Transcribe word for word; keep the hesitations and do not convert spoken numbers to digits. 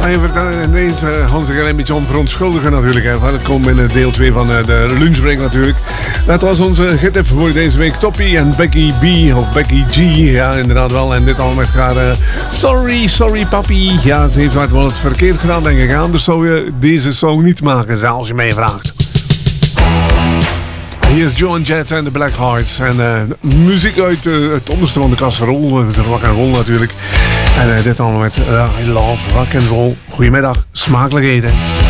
Ineens uh, Hans zich een beetje onverontschuldigen natuurlijk. Hè. Dat komt in deel twee van uh, de lunchbreak natuurlijk. Dat was onze gittip voor deze week. Toppie en Becky B of Becky G. Ja, inderdaad wel. En dit allemaal met haar uh, sorry, sorry papi. Ja, ze heeft wel het verkeerd gedaan denk ik. Anders zou je deze song niet maken, als je mij vraagt. Hier is Joan Jett en de Black Hearts. En uh, muziek uit uh, het onderste van de kasserol. De rock and roll natuurlijk. En uh, dit allemaal met uh, I love rock and roll. Goedemiddag, smakelijk eten.